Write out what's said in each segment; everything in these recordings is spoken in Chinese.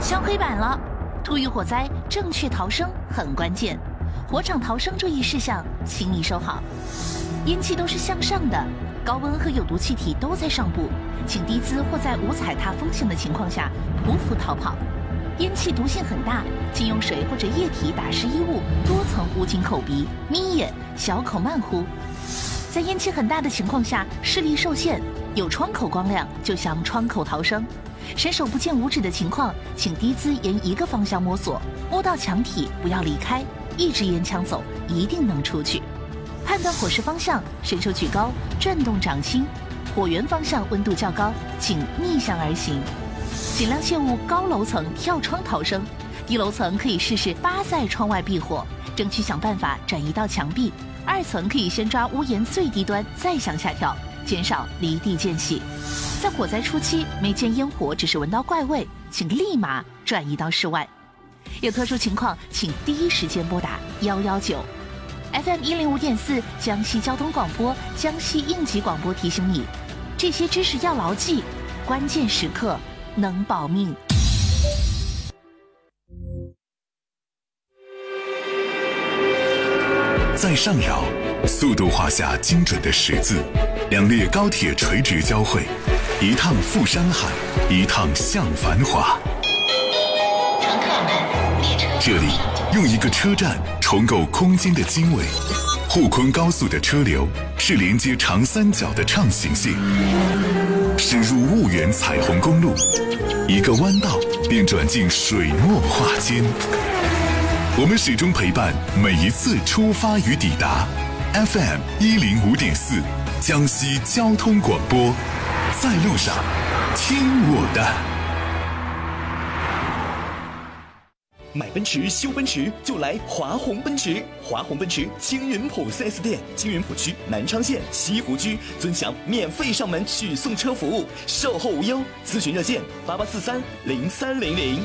敲黑板了，突遇火灾，正确逃生很关键。火场逃生注意事项，请你收好。烟气都是向上的，高温和有毒气体都在上部，请低姿或在无踩踏风险的情况下匍匐逃跑。烟气毒性很大，请用水或者液体打湿衣物，多层捂紧口鼻、眯眼，小口慢呼。在烟气很大的情况下，视力受限，有窗口光亮就向窗口逃生。伸手不见五指的情况，请低姿沿一个方向摸索，摸到墙体不要离开，一直沿墙走，一定能出去。判断火势方向，伸手举高，转动掌心。火源方向温度较高，请逆向而行。尽量切勿高楼层跳窗逃生，低楼层可以试试扒在窗外避火，争取想办法转移到墙壁。2层可以先抓屋檐最低端，再向下跳，减少离地间隙。在火灾初期，没见烟火，只是闻到怪味，请立马转移到室外。有特殊情况，请第一时间拨打119。FM 105.4江西交通广播、江西应急广播提醒你，这些知识要牢记，关键时刻能保命。 在上饶，速度画下精准的十字，2列高铁垂直交汇，一趟赴山海，一趟向繁华。 乘客们，列车这里用一个车站重构空间的经纬。沪昆高速的车流是连接长三角的畅行线，驶入婺源彩虹公路，一个弯道便转进水墨画间。我们始终陪伴每一次出发与抵达。FM 105.4江西交通广播，在路上听我的。 买奔驰修奔驰就来华宏奔驰，华宏奔驰青云浦 4S 店，青云浦区南昌县西湖区尊享免费上门取送车服务，售后无忧，咨询热线88430300。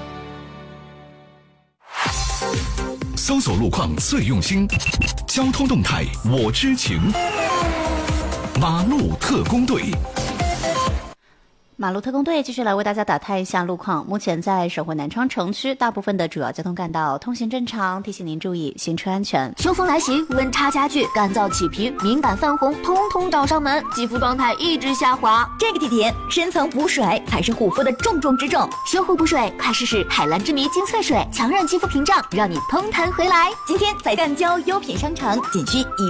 搜索路况最用心，交通动态我知情。马路特工队， 马路特工队继续来为大家打探一下路况。目前在省会南昌城区大部分的主要交通干道通行正常，提醒您注意行车安全。 秋风来袭，温差加剧，干燥起皮、敏感泛红，通通找上门，肌肤状态一直下滑。 这个季节，深层补水才是护肤的重中之重。 修护补水，快试试海蓝之谜精粹水，强韧肌肤屏障，让你嘭弹回来。 今天在赣胶优品商城仅需